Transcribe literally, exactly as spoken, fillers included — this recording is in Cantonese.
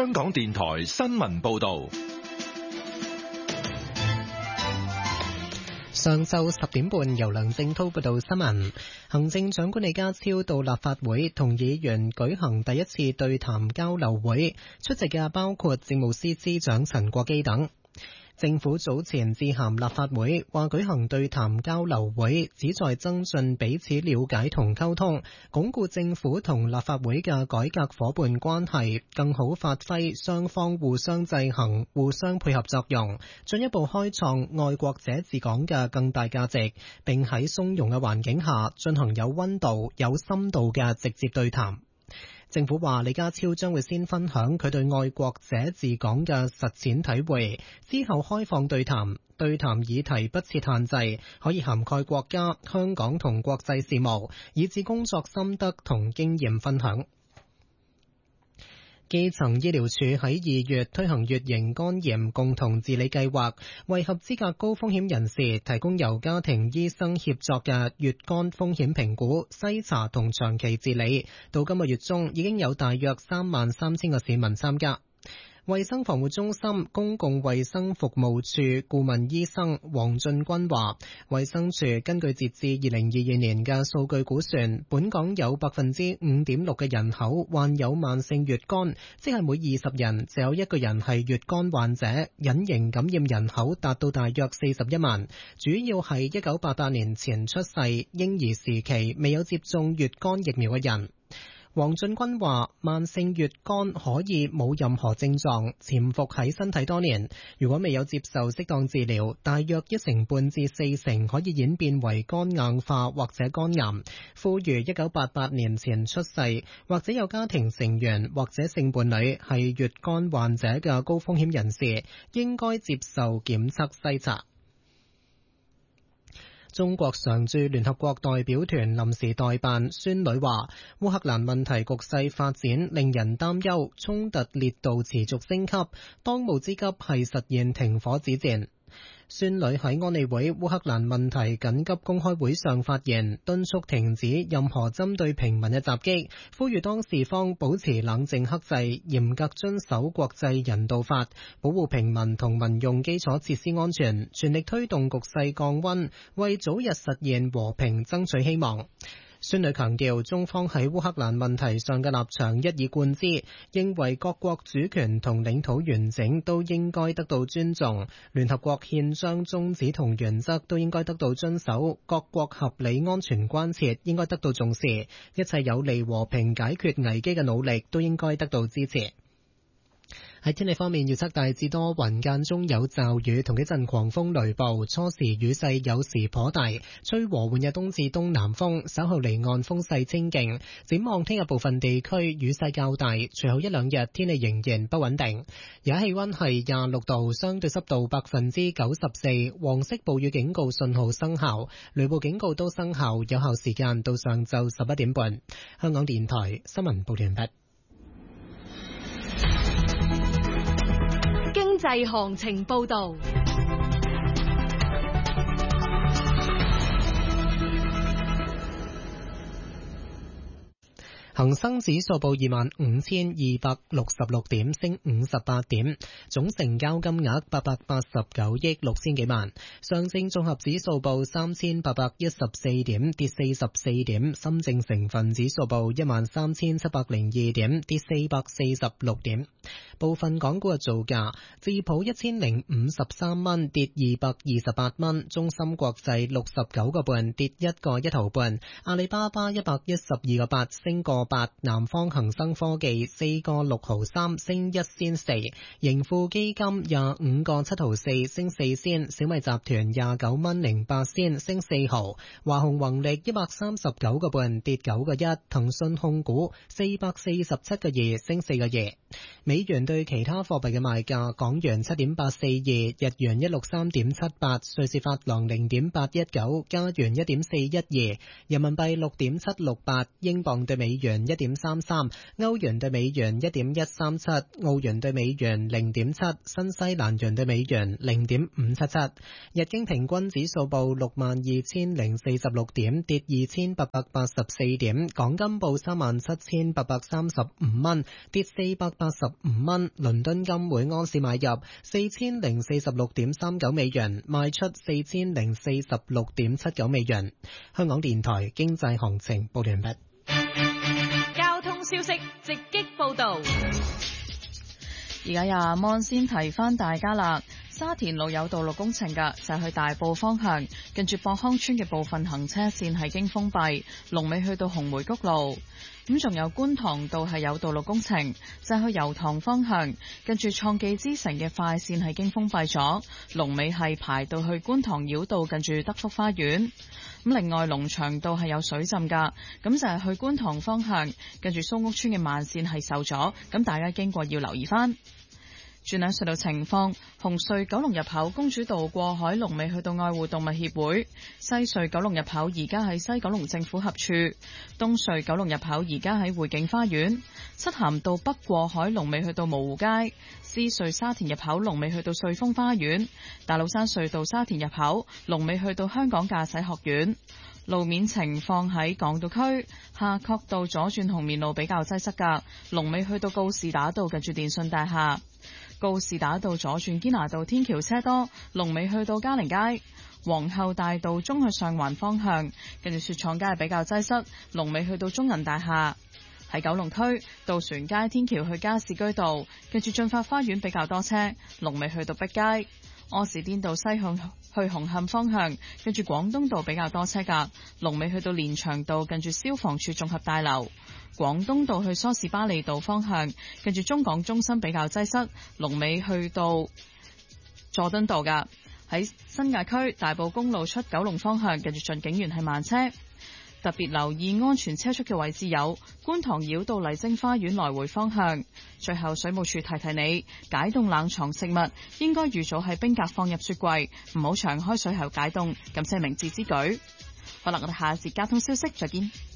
香港電台新聞報道。 上晝十點半，由梁正濤報道新聞。行政長官李家超到立法會同議員舉行第一次對談交流會，出席嘅包括政務司司長陳國基等。政府早前致函立法會，話舉行對談交流會，旨在增進彼此了解同溝通，鞏固政府同立法會嘅改革夥伴關係，更好發揮雙方互相制衡、互相配合作用，進一步開創愛國者治港嘅更大價值，並喺鬆容嘅環境下進行有溫度、有深度嘅直接對談。政府話李家超將會先分享佢對愛國者治港嘅實踐體會，之後開放對談。對談議題不設限制，可以涵蓋國家、香港同國際事務，以至工作心得同經驗分享。基層醫療署喺二月推行乙型肝炎共同治理計劃，為合資格高風險人士提供由家庭醫生協作嘅乙肝風險評估、篩查同長期治理。到今個月中，已經有大約三萬三千個市民參加。衛生防護中心公共衛生服務處顧問醫生黃俊君話，衛生署根據截至二零二二年嘅數據估算，本港有百分之五點六嘅人口患有慢性乙肝，即係每二十人就有一個人係乙肝患者，隱形感染人口達到大約四十一萬，主要係一九八八年前出世、嬰兒時期未有接種乙肝疫苗嘅人。黃俊君話，慢性乙肝可以冇任何症狀，潛伏喺身體多年，如果未有接受適當治療，大約一成半至四成可以演變為肝硬化或者肝癌。呼籲一九八八年前出世或者有家庭成員或者性伴侶係乙肝患者嘅高風險人士，應該接受檢測篩查。中國常駐聯合國代表團臨時代辦孫女話，烏克蘭問題局勢發展令人擔憂，衝突烈度持續升級，當務之急係實現停火止戰。孫女喺安理會烏克蘭問題緊急公開會上發言，敦促停止任何針對平民嘅襲擊，呼籲當事方保持冷靜克制，嚴格遵守國際人道法，保護平民同民用基礎設施安全，全力推動局勢降溫，為早日實現和平爭取希望。孫女強調，中方喺烏克蘭問題上嘅立場一以貫之，認為各國主權同領土完整都應該得到尊重，聯合國憲章宗旨同原則都應該得到遵守，各國合理安全關切應該得到重視，一切有利和平解決危機嘅努力都應該得到支持。喺天氣方面，預測大致多雲，間中有驟雨同幾陣狂風雷暴，初時雨勢有時頗大，吹和緩嘅東至東南風，稍後離岸風勢清勁。展望聽日部分地區雨勢較大，隨後一兩日天氣仍然不穩定。而家氣溫係廿六度，相對濕度百分之九十四，黃色暴雨警告信號生效，雷暴警告都生效，有效時間到上晝十一點半。香港電台新聞報道完畢。 經濟行情報道。 恒生指數報二萬五千二百六十六點，升五十八點，總成交金額八百八十九億六千幾萬。上證綜合指數報三千八百一十四點，跌四十四點。深證成分指數報一萬三千七百零二點，跌四百四十六點。部分港股嘅造價，智普一千零五十三蚊，跌二百二十八蚊；中芯國際六十九個半，跌一個一毫半；阿里巴巴一百一十二個八，升個八；南方恒生科技四個六毫三，升一仙四；盈富基金廿五個七毫四，升四仙；小米集團廿九蚊零八仙，升四毫；華虹宏力一百三十九個半，跌九個一；騰訊控股四百四十七個二，升四個二。美元對其他貨幣嘅賣價：港元七點八四二，日元一六三點七八，瑞士法郎零點八一九，加元一點四一二，人民幣六點七六八，英鎊對美元一點三三，歐元對美元一點一三七，澳元對美元零點七，新西蘭元對美元零點五七七。日經平均指數報六萬二千零四十六點，跌二千八百八十四點。港金報三萬七千八百三十五蚊，跌四百八十五蚊。 分，倫敦金每安士買入四千零四十六點三九美元，賣出四千零四十六點七九美元。香港電台經濟行情報完畢。 交通消息直擊報道。 而家有阿芒先提翻大家啦，沙田路有道路工程㗎，就係去大埔方向，近住博康村嘅部分行車線係經封閉，龍尾去到紅梅谷路。咁仲有觀塘道係有道路工程，就係去油塘方向，跟住創記之城嘅快線係經封閉咗，龍尾係排到去觀塘繞道近住德福花園。咁另外龍翔道係有水浸噶，咁就係去觀塘方向，跟住蘇屋村嘅慢線係受阻，咁大家經過要留意翻。轉兩隧道情況，紅隧九龍入口公主道過海龍尾去到愛護動物協會，西隧九龍入口而家喺西九龍政府合署，東隧九龍入口而家喺匯景花園，漆咸道北過海龍尾去到蕪湖街，獅隧沙田入口龍尾去到瑞豐花園，大老山隧道沙田入口龍尾去到香港駕駛學院。路面情況喺港島區夏慤道左轉紅棉路比較擠塞噶，龍尾去到告士打道近住電訊大廈。告士打道左轉堅拿道天橋車多，龍尾去到嘉寧街。皇后大道中去上環方向，跟住雪廠街比較擠塞，龍尾去到中銀大廈。喺九龍區渡船街天橋去加士居道，跟住駿發花園比較多車，龍尾去到碧街。柯士甸道西向去紅磡方向，跟住廣東道比較多車噶，龍尾去到連翔道近住消防處綜合大樓。廣東道去梳士巴利道方向，跟住中港中心比較擠塞，龍尾去到佐敦道噶。喺新界區大埔公路出九龍方向，跟住駿景園係慢車。特別留意安全車速嘅位置有觀塘繞道麗晶花園來回方向。最後水務署提提你，解凍冷藏食物應該預早喺冰格放入雪櫃，唔好長開水後解凍，咁先係明智之舉。好啦，我哋下一節交通消息再見。